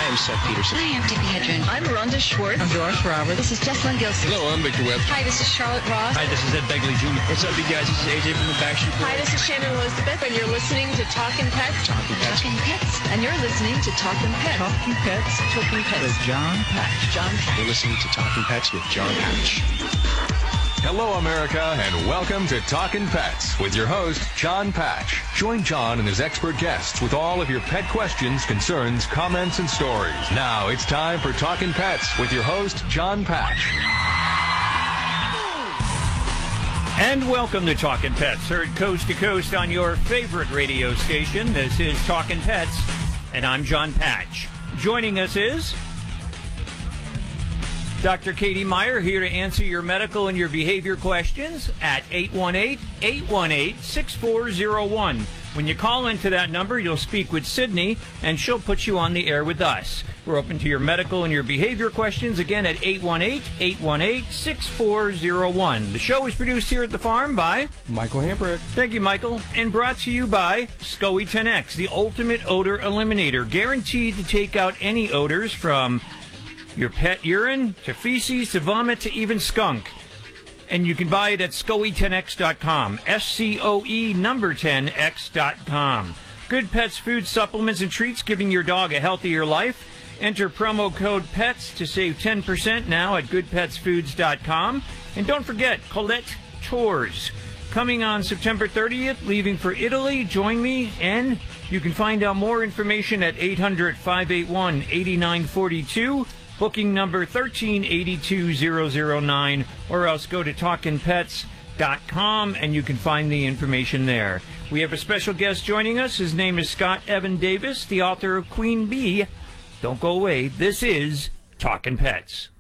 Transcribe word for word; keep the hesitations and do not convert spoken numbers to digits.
am Seth Peterson. Hi, I'm Tippi Hedren. I'm Rhonda Schwartz. I'm Doris Roberts. This is Jessalyn Gilson. Hello, I'm Victor Webb. Hi, this is Charlotte Ross. Hi, this is Ed Begley Junior What's up, you guys? This is A J from the Backstreet Boys. Hi, this is Shannon Elizabeth, and you're listening to Talkin' Pets. Talking Pets. Talking Pets. And you're listening to Talkin' Pets. Talking Pets. Talking Pets. With John Patch. John Patch. You're listening to Talking Pets with John Patch. Hello, America, and welcome to Talkin' Pets with your host, John Patch. Join John and his expert guests with all of your pet questions, concerns, comments, and stories. Now it's time for Talkin' Pets with your host, John Patch. And welcome to Talkin' Pets, heard coast to coast on your favorite radio station. This is Talkin' Pets, and I'm John Patch. Joining us is Doctor Katie Meyer, here to answer your medical and your behavior questions at eight one eight, eight one eight, six four zero one. When you call into that number, you'll speak with Sydney, and she'll put you on the air with us. We're open to your medical and your behavior questions, again, at eight one eight, eight one eight, six four zero one. The show is produced here at the farm by Michael Hambrick. Thank you, Michael. And brought to you by SCOE ten X, the ultimate odor eliminator, guaranteed to take out any odors from your pet urine, to feces, to vomit, to even skunk. And you can buy it at scoe ten x dot com. S C O E number ten X dot com. Good Pets food supplements and treats, giving your dog a healthier life. Enter promo code PETS to save ten percent now at good pets foods dot com. And don't forget, Colette Tours. Coming on September thirtieth, leaving for Italy. Join me, and you can find out more information at eight hundred, five eight one, eight nine four two. Booking number one three eight two zero zero nine, or else go to talkin pets dot com and you can find the information there. We have a special guest joining us. His name is Scott Evan Davis, the author of Queen Bee. Don't go away. This is Talkin' Pets.